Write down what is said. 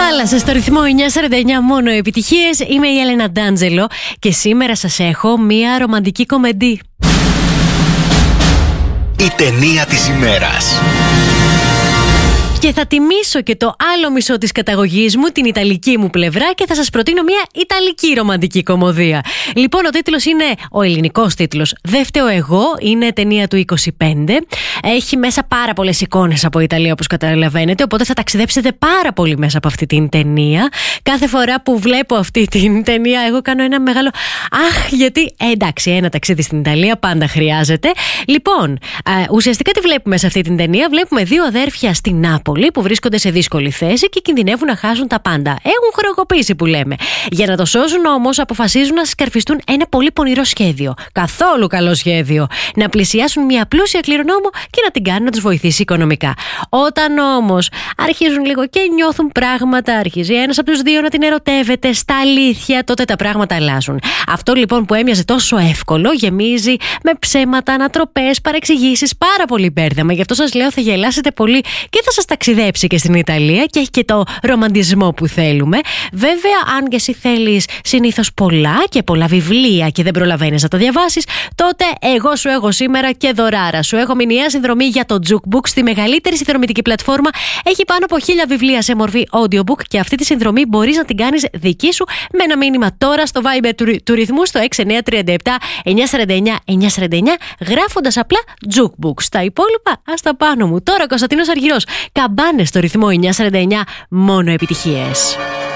Θάλασσα στο ρυθμό 949 μόνο επιτυχίες. Είμαι η Έλενα Ντάντζελο και σήμερα σας έχω μία ρομαντική κομμεντή. Η ταινία της ημέρας. Και θα τιμήσω και το άλλο μισό της καταγωγής μου, την ιταλική μου πλευρά, και θα σας προτείνω μια ιταλική ρομαντική κομμωδία. Λοιπόν, ο τίτλος είναι, ο ελληνικός τίτλος, «Δεν φταίω εγώ», είναι ταινία του 25. Έχει μέσα πάρα πολλές εικόνες από Ιταλία, όπως καταλαβαίνετε, οπότε θα ταξιδέψετε πάρα πολύ μέσα από αυτή την ταινία. Κάθε φορά που βλέπω αυτή την ταινία, εγώ κάνω ένα μεγάλο αχ, γιατί εντάξει, ένα ταξίδι στην Ιταλία πάντα χρειάζεται. Λοιπόν, ουσιαστικά τι βλέπουμε σε αυτή την ταινία? Βλέπουμε δύο αδέρφια στην Νάπολη που βρίσκονται σε δύσκολη θέση και κινδυνεύουν να χάσουν τα πάντα. Έχουν χρεοκοπήσει, που λέμε. Για να το σώσουν όμως, αποφασίζουν να σκαρφιστούν ένα πολύ πονηρό σχέδιο. Καθόλου καλό σχέδιο. Να πλησιάσουν μια πλούσια κληρονόμο και να την κάνουν να τους βοηθήσει οικονομικά. Όταν όμως αρχίζουν λίγο και νιώθουν πράγματα, αρχίζει ένας από τους δύο να την ερωτεύεται στα αλήθεια, τότε τα πράγματα αλλάζουν. Αυτό λοιπόν που έμοιαζε τόσο εύκολο γεμίζει με ψέματα, ανατροπές, παρεξηγήσεις, πάρα πολύ μπέρδεμα. Γι' αυτό σας λέω, θα γελάσετε πολύ και θα σας ταξιδέψει και στην Ιταλία και έχει και το ρομαντισμό που θέλουμε. Βέβαια, αν και εσύ θέλεις συνήθως πολλά και πολλά βιβλία και δεν προλαβαίνεις να τα διαβάσεις, τότε εγώ σου έχω σήμερα και δωράρα. Σου έχω μηνιαία συνδρομή για το Jukebook στη μεγαλύτερη συνδρομητική πλατφόρμα. Έχει πάνω από 1000 βιβλία σε μορφή audiobook και αυτή τη συνδρομή μπορείς να την κάνεις δική σου με ένα μήνυμα τώρα στο Viber του ρυθμού στο 6937 949 949, γράφοντας απλά Jukebook. Στα υπόλοιπα, ας τα πάνω μου. Τώρα Κωνσταντίνος Αργυρός. Καμπάνες στο ρυθμό 949, μόνο επιτυχίες.